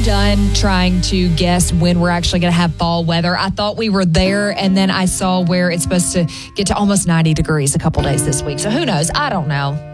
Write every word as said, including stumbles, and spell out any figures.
done trying to guess when we're actually going to have fall weather. I thought we were there, and then I saw where it's supposed to get to almost ninety degrees a couple days this week. So who knows? I don't know.